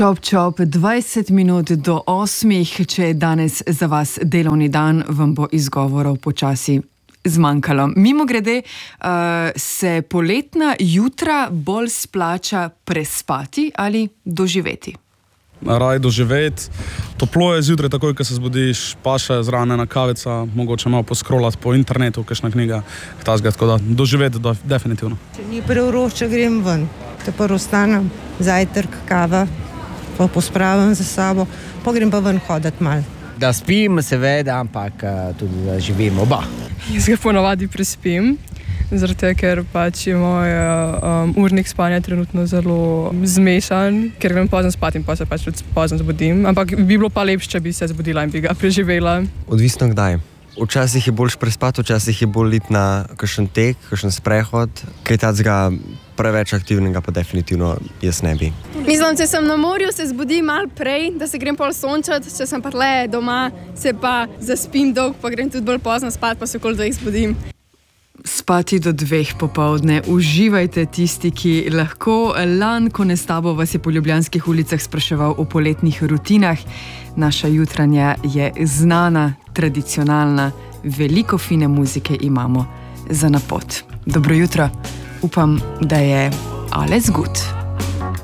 Čop, 20 minut do 8, če je danes za vas delovni dan, vam bo izgovorov počasi zmanjkalo. Mimogrede, se poletna jutra bolj splača prespati ali doživeti? Raj doživeti. Toplo je zjutraj, takoj, ko se zbudiš, pa še zraven ena kavica, mogoče malo poskrolati po internetu, kakšna knjiga, tako da doživeti definitivno. Če ni prevroče, grem ven. Te prvo stanem, zajtrk, kava, pa pospravim za sabo, pa grem pa ven hoditi malo. Da spim, seveda, ampak tudi da živim oba. Jaz ga ponavadi prespim, zaradi tega, ker pač je moj urnik spanja trenutno zelo zmešan, ker grem pozno spat in pa se pač tudi pozno zbudim. Ampak bi bilo pa lepše, če bi se zbudila in bi ga preživela. Odvisno kdaj. Včasih je bolj prespati, včasih je bolj iti na kakšen tek, kakšen sprehod. Kaj tacga preveč aktivnega pa definitivno jaz ne bi. Mislim, če sem na morju, se zbudim malo prej, da se grem pol sončat. Če sem pa tle doma, se pa zaspim dolg, pa grem tudi bolj pozno spat, pa se okoli 2 zbudim. Spati do 2 popoldne. Uživajte tisti, ki lahko. Lan Konestabo vas je po ljubljanskih ulicah spraševal o poletnih rutinah. Naša jutranja je znana, tradicionalna, veliko fine muzike imamo za napot. Dobro jutro, upam, da je alles gut.